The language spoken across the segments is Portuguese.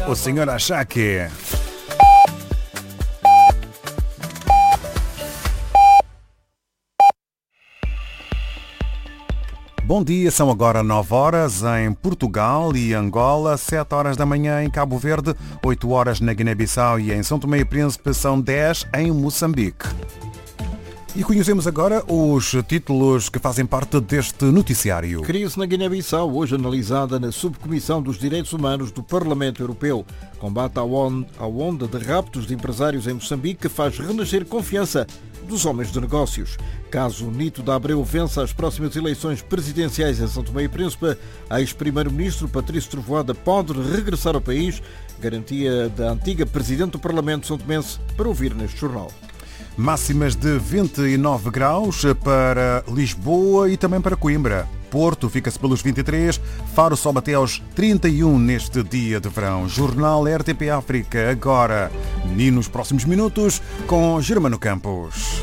O senhor Achaque. Bom dia, são agora 9 horas em Portugal e Angola, 7 horas da manhã em Cabo Verde, 8 horas na Guiné-Bissau e em São Tomé e Príncipe são 10 em Moçambique. E conhecemos agora os títulos que fazem parte deste noticiário. Crise na Guiné-Bissau, hoje analisada na Subcomissão dos Direitos Humanos do Parlamento Europeu. Combate à onda de raptos de empresários em Moçambique que faz renascer confiança dos homens de negócios. Caso Nito da Abreu vença as próximas eleições presidenciais em São Tomé e Príncipe, a ex-primeiro-ministro Patrício Trovoada pode regressar ao país, garantia da antiga presidente do Parlamento São Tomense, para ouvir neste jornal. Máximas de 29 graus para Lisboa e também para Coimbra. Porto fica-se pelos 23, Faro sobe até aos 31 neste dia de verão. Jornal RTP África agora, e nos próximos minutos, com Germano Campos.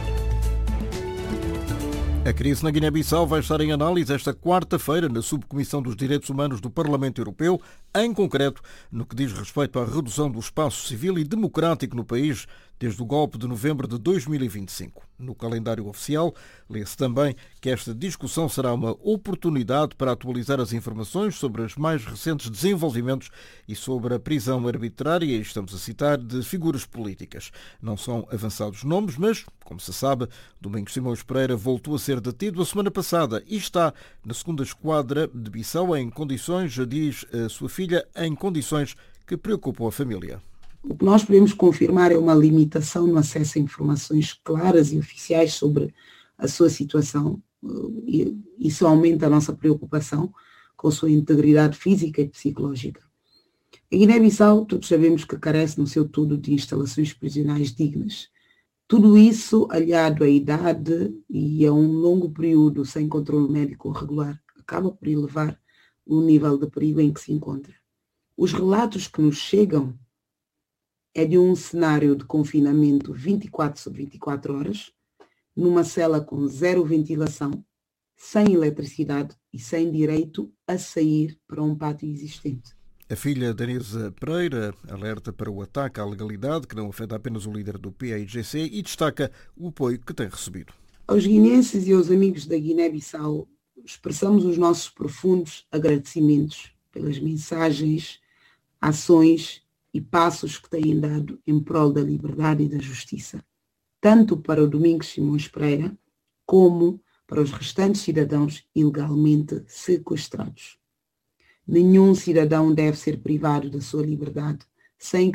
A crise na Guiné-Bissau vai estar em análise esta quarta-feira na Subcomissão dos Direitos Humanos do Parlamento Europeu, em concreto no que diz respeito à redução do espaço civil e democrático no país desde o golpe de novembro de 2025. No calendário oficial, lê-se também que esta discussão será uma oportunidade para atualizar as informações sobre os mais recentes desenvolvimentos e sobre a prisão arbitrária, e estamos a citar, de figuras políticas. Não são avançados nomes, mas, como se sabe, Domingos Simões Pereira voltou a ser detido a semana passada e está na segunda esquadra de Bissau em condições, diz a sua filha, em condições que preocupam a família. O que nós podemos confirmar é uma limitação no acesso a informações claras e oficiais sobre a sua situação. E isso aumenta a nossa preocupação com a sua integridade física e psicológica. A Guiné-Bissau, todos sabemos que carece no seu todo de instalações prisionais dignas. Tudo isso, aliado à idade e a um longo período sem controle médico regular, acaba por elevar o nível de perigo em que se encontra. Os relatos que nos chegam é de um cenário de confinamento 24 sobre 24 horas, numa cela com zero ventilação, sem eletricidade e sem direito a sair para um pátio existente. A filha Denise Pereira alerta para o ataque à legalidade, que não afeta apenas o líder do PAIGC, e destaca o apoio que tem recebido. Aos guineenses e aos amigos da Guiné-Bissau, expressamos os nossos profundos agradecimentos pelas mensagens, ações e passos que têm dado em prol da liberdade e da justiça, tanto para o Domingos Simões Pereira, como para os restantes cidadãos ilegalmente sequestrados. Nenhum cidadão deve ser privado da sua liberdade sem